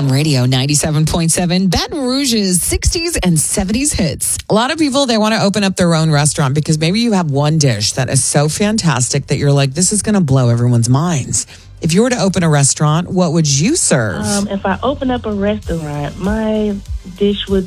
FM Radio 97.7, Baton Rouge's 60s and 70s hits. A lot of people, they want to open up their own restaurant because maybe you have one dish that is so fantastic that you're like, this is going to blow everyone's minds. If you were to open a restaurant, what would you serve? If I open up a restaurant, my dish would